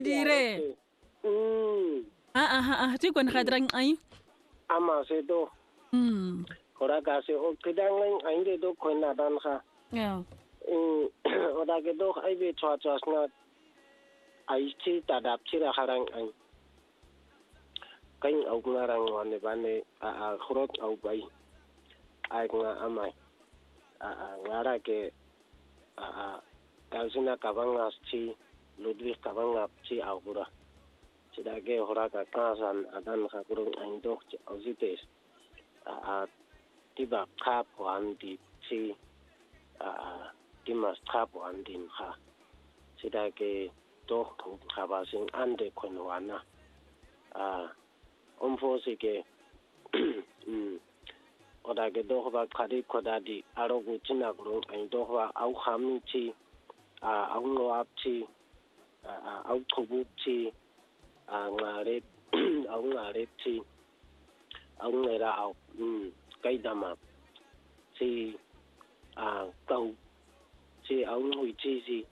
dire ti kon khadrang ay ama se do ora ka se o kidang ai de do ko na dan kha ora ke do ai be chwa chwa na ai chi ta dap chi ra kharang ai kain au ngarang wane bane a khurot au bai ai nga amai ngara ke kalsina kabanga chi Ludwig kabanga chi au gura sida ke hora ka kasan adan kha kurung ai do au zites tiba khap wan di chi timas khap wan din kha sida ke do khaba sing ande konwana umfosi ke oda ke do ba khadi khodadi arogu china kurung ai do ba au khami chi au no ap chi au thubu chi ngare au ngare chi au ngera au kai dama chi kau chi au hui chi si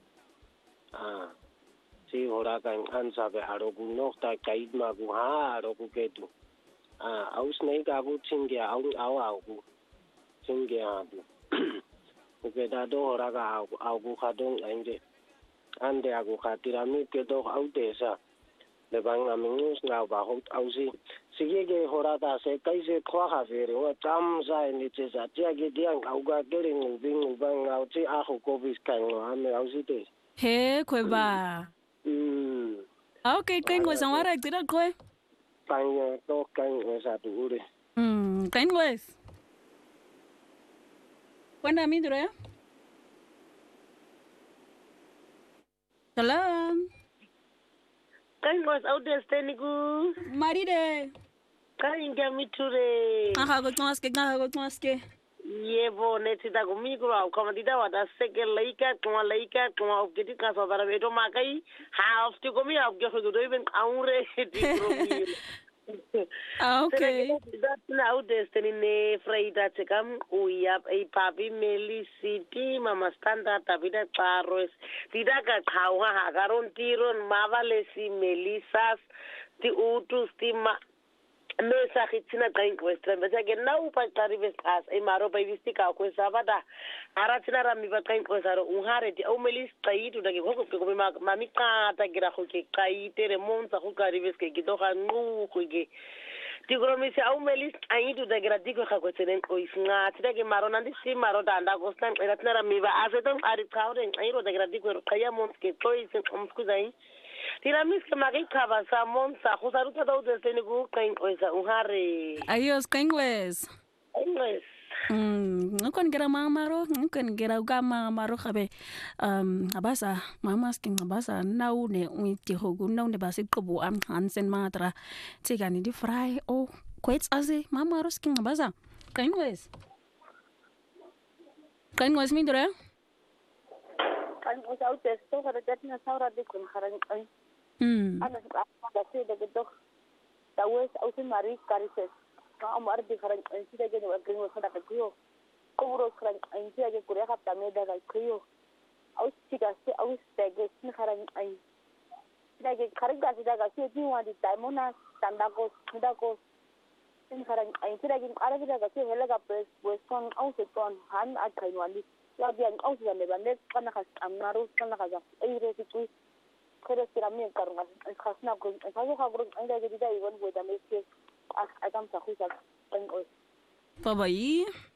chi hora kan ansa be arogu no ta kai ma gu ha arogu ke tu au snei ka gu chingya au gu chingya bu ke da do hora ka au gu kha dong ande agu kha tirami ke do au te sa le bang amingus ngau ba ho au si ke hora ta se kai se khwa kha ve re wa cham sa ni che sa tia ke diang au ga ke ring u bing u bang au chi a ho ko bis kan wa me au si te he khwe ba okay kai ngwe sang wara tira khwe pan to kan sa tu ure kai ngwe Kwanda mindre Salam Kan was out there standing good. Maride Kan inga miture. Aha go tmaske Ye bo neti da go mi go au kama dida wada seke laika kuma gedi ka so dara beto makai ha of to go mi au ge do even aure di promi. Okay That's now destiny Freida Chekam uyap ay papi Meli City mama standard tabida claros tidaka kawa hagaron tiron mavale si Melisas ti utus ti ma mesa khitina kain kwestra besa ke nau pa tarives as ay maro pa visti ka ko sabada aratina rami ba kain kwesaro unhare ti au Melis taitu dagi ko ko mami ka ta gira ko ke kai tere monta ko karives ke gido nu ko ge Tigromisi au Melis aitu dagira digo khako tenen ko isnga tidage maro nandi si maro danda gostan eratnara miba aseton ari tawren airo dagira digo kaya mont ke toy sen omskuzai tiramis ke magi kaba sa mon sa khusaru ta do deseni gu kain oisa uhare ayos kaingles Ngakon gera mamaro ngakon gera ga mamaro khabe abasa mamas king abasa nau ne uiti hogu nau ne basi qobu am hansen matra tigani di fry o kwets aze mamaro king abasa kaingles mindre kan usau testo kada jatna saura de kun kharan ai ana da se de dok tawes au se mari karises ka amar di kharan ai sida ge no agrin wa khada ka kuyo kubro kharan ai sida ge kure khapta me da ka kuyo au sida se au stege sin kharan ai sida ge khariga sida ga se di wa di taimona tandako ndako sin kharan ai sida ge ara sida ga se hela ga pues kon au se ton han a khain wali ya bian au sida me bande kana khas amnaru kana khaza ai re si ku khere sira me karunga khasna ko fa yo khabro ai da ge di da iwan bo da me se adam sa khusa kan oi Babai